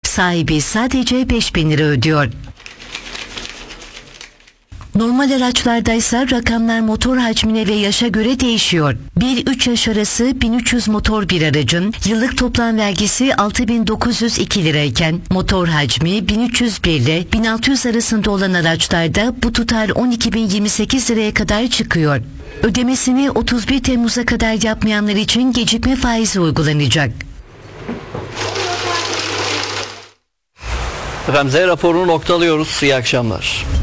sahibi sadece 5.000 lira ödüyor. Normal araçlarda ise rakamlar motor hacmine ve yaşa göre değişiyor. 1-3 yaş arası 1300 motor bir aracın yıllık toplam vergisi 6.902 lirayken motor hacmi 1301 ile 1600 arasında olan araçlarda bu tutar 12.028 liraya kadar çıkıyor. Ödemesini 31 Temmuz'a kadar yapmayanlar için gecikme faizi uygulanacak. Efendim Z raporunu noktalıyoruz. İyi akşamlar.